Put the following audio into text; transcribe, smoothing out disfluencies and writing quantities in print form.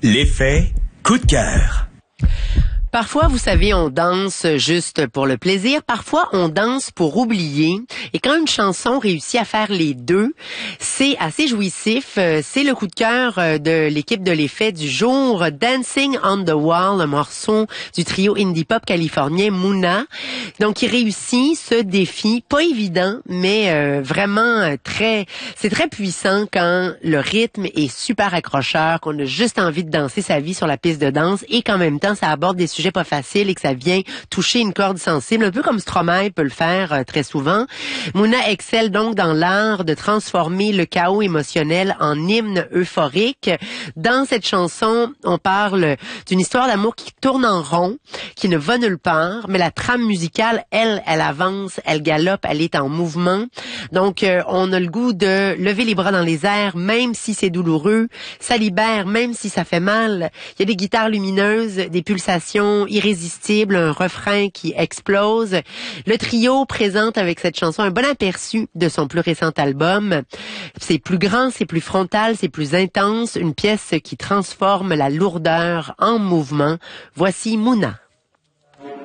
L'effet coup de cœur. Parfois, vous savez, on danse juste pour le plaisir. Parfois, on danse pour oublier. Et quand une chanson réussit à faire les deux, c'est assez jouissif. C'est le coup de cœur de l'équipe de l'effet du jour. Dancing on the Wall, un morceau du trio indie pop californien Muna. Donc, il réussit ce défi, pas évident, mais vraiment c'est très puissant quand le rythme est super accrocheur, qu'on a juste envie de danser sa vie sur la piste de danse et qu'en même temps, ça aborde des sujets pas facile et que ça vient toucher une corde sensible, un peu comme Stromae peut le faire très souvent. Muna excelle donc dans l'art de transformer le chaos émotionnel en hymne euphorique. Dans cette chanson, on parle d'une histoire d'amour qui tourne en rond, qui ne va nulle part, mais la trame musicale, elle avance, elle galope, elle est en mouvement. Donc, on a le goût de lever les bras dans les airs, même si c'est douloureux. Ça libère, même si ça fait mal. Il y a des guitares lumineuses, des pulsations irrésistible, un refrain qui explose. Le trio présente avec cette chanson un bon aperçu de son plus récent album. C'est plus grand, c'est plus frontal, c'est plus intense, une pièce qui transforme la lourdeur en mouvement. Voici Muna.